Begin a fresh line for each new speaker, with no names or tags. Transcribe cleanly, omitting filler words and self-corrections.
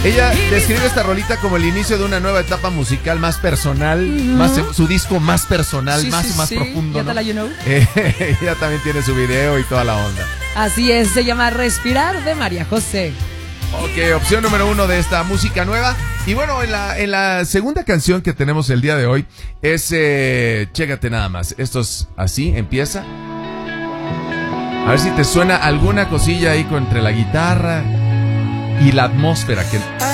Ella describe esta rolita como el inicio de una nueva etapa musical más personal, más su disco más personal, más profundo, ¿no?
You know.
Ella también tiene su video y toda la onda.
Así es, se llama Respirar de María José.
Ok, opción número 1 de esta música nueva. Y bueno, en la segunda canción que tenemos el día de hoy es, chécate nada más, esto es así, empieza. A ver si te suena alguna cosilla ahí entre la guitarra y la atmósfera que